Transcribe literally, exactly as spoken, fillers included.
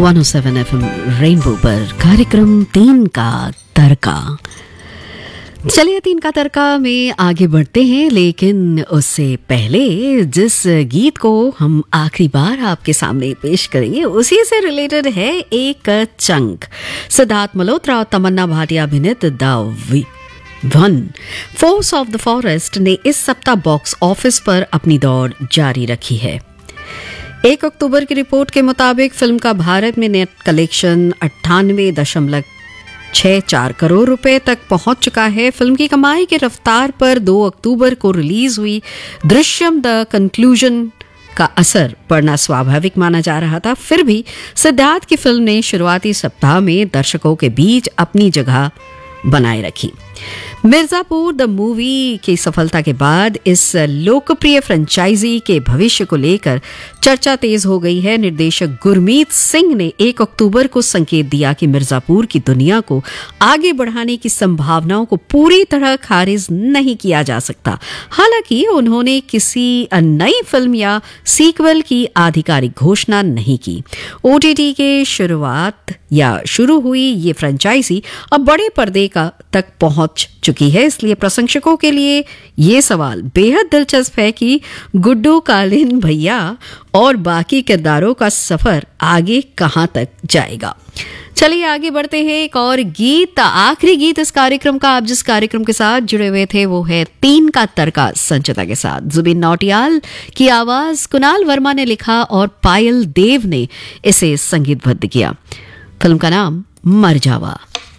One O seven F M rainbow पर कार्यक्रम तीन का तड़का। चलिए तीन का तड़का में आगे बढ़ते हैं, लेकिन उससे पहले जिस गीत को हम आखिरी बार आपके सामने पेश करेंगे उसी से रिलेटेड है एक चंक। सिद्धार्थ मल्होत्रा और तमन्ना भाटिया अभिनीत the one force of the forest ने इस सप्ताह बॉक्स ऑफिस पर अपनी दौड़ जारी रखी है। एक अक्टूबर की रिपोर्ट के मुताबिक फिल्म का भारत में नेट कलेक्शन अट्ठानवे दशमलव छह चार करोड़ रुपए तक पहुंच चुका है। फिल्म की कमाई की रफ्तार पर दो अक्टूबर को रिलीज हुई दृश्यम द कंक्लूजन का असर पड़ना स्वाभाविक माना जा रहा था। फिर भी सिद्धार्थ की फिल्म ने शुरुआती सप्ताह में दर्शकों के बीच अपनी जगह बनाए रखी। मिर्जापुर द मूवी की सफलता के बाद इस लोकप्रिय फ्रेंचाइजी के भविष्य को लेकर चर्चा तेज हो गई है। निर्देशक गुरमीत सिंह ने एक अक्टूबर को संकेत दिया कि मिर्जापुर की दुनिया को आगे बढ़ाने की संभावनाओं को पूरी तरह खारिज नहीं किया जा सकता। हालांकि उन्होंने किसी नई फिल्म या सीक्वल की आधिकारिक घोषणा नहीं की। ओटीटी के शुरुआत या शुरू हुई ये फ्रेंचाइजी अब बड़े पर्दे का तक पहुंच चुकी है, इसलिए प्रशंसकों के लिए ये सवाल बेहद दिलचस्प है कि गुड्डू कालीन भैया और बाकी किरदारों का सफर आगे कहां तक जाएगा। चलिए आगे बढ़ते हैं। एक और गीत, आखिरी गीत इस कार्यक्रम का। आप जिस कार्यक्रम के साथ जुड़े हुए थे वो है तीन का तड़का संचिता के साथ। जुबिन नौटियाल की आवाज कुणाल वर्मा ने लिखा और पायल देव ने इसे संगीतबद्ध किया। फिल्म का नाम मर जावा।